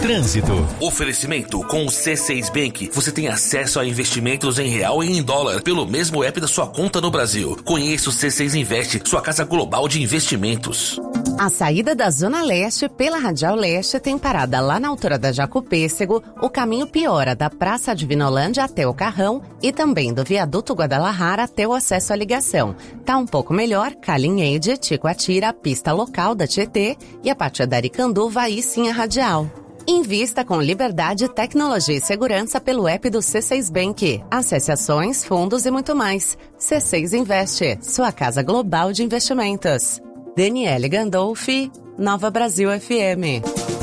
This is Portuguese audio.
Trânsito. Oferecimento com o C6 Bank. Você tem acesso a investimentos em real e em dólar pelo mesmo app da sua conta no Brasil. Conheça o C6 Invest, sua casa global de investimentos. A saída da Zona Leste pela Radial Leste tem parada lá na altura da Jacopêssego, o caminho piora da Praça Divinolândia até o Carrão e também do Viaduto Guadalajara até o acesso à ligação. Tá um pouco melhor, Calinhede, Ticoatira, pista local da Tietê e a partir da Aricanduva aí sim a Radial. Invista com liberdade, tecnologia e segurança pelo app do C6 Bank. Acesse ações, fundos e muito mais. C6 Investe, sua casa global de investimentos. Daniele Gandolfi, Nova Brasil FM.